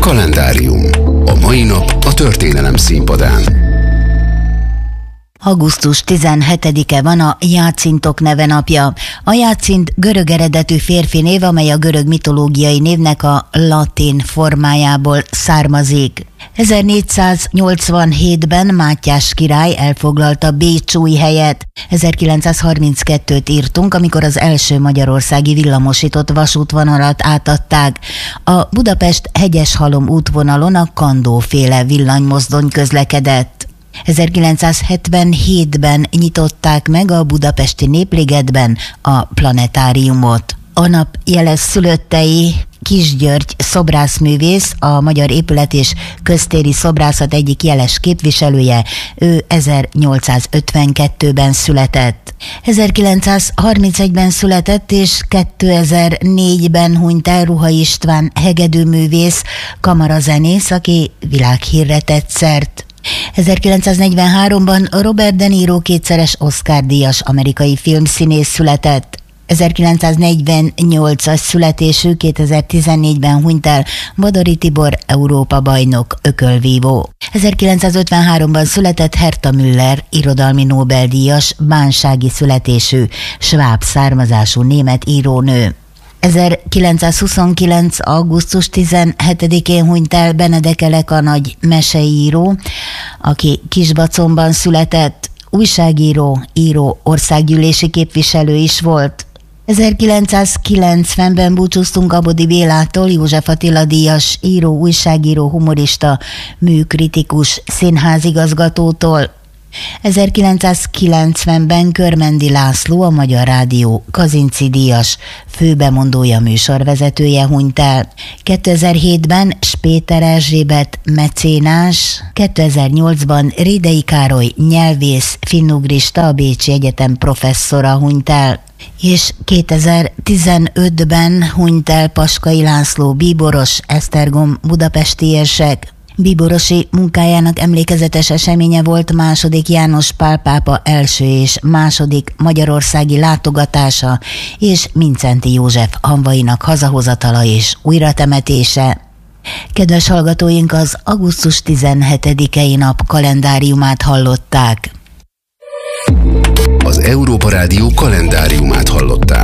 Kalendárium. A mai nap a történelem színpadán. Augusztus 17-e van a Jácintok neve napja. A Jácint görög eredetű férfi név, amely a görög mitológiai névnek a latin formájából származik. 1487-ben Mátyás király elfoglalta Bécsújhelyet. 1932-t írtunk, amikor az első magyarországi villamosított vasútvonalat átadták. A Budapest-Hegyeshalom útvonalon a Kandó-féle villanymozdony közlekedett. 1977-ben nyitották meg a budapesti Népligetben a planetáriumot. A nap jeles szülöttei: Kiss György szobrászművész, a magyar épület és köztéri szobrászat egyik jeles képviselője. Ő 1852-ben született. 1931-ben született és 2004-ben hunyt el Ruha István hegedűművész, kamarazenész, aki világhírre tett szert. 1943-ban Robert De Niro kétszeres Oscar-díjas amerikai filmszínész született. 1948-as születésű, 2014-ben hunyt el Bodori Tibor Európa-bajnok ökölvívó. 1953-ban született Herta Müller, irodalmi Nobel-díjas, bánsági születésű, sváb származású német írónő. 1929. augusztus 17-én hunyt el Benedek Elek, nagy meseíró, aki Kisbaconban született. Újságíró, író, országgyűlési képviselő is volt. 1990-ben búcsúztunk Abodi Bélától, József Attila díjas író, újságíró, humorista, műkritikus, színházigazgatótól. 1990-ben Körmendi László, a Magyar Rádió Kazinczy díjas főbemondója, műsorvezetője hunyt el. 2007-ben Spéter Erzsébet mecénás, 2008-ban Rédei Károly nyelvész, finnugrista, a Bécsi Egyetem professzora hunyt el. És 2015-ben hunyt el Paskai László, bíboros, Esztergom budapesti érsek. Bíborosi munkájának emlékezetes eseménye volt II. János Pál pápa első és második magyarországi látogatása és Mindszenty József hamvainak hazahozatala és újratemetése. Kedves hallgatóink, az augusztus 17-i nap kalendáriumát hallották. Az Európa Rádió kalendáriumát hallották.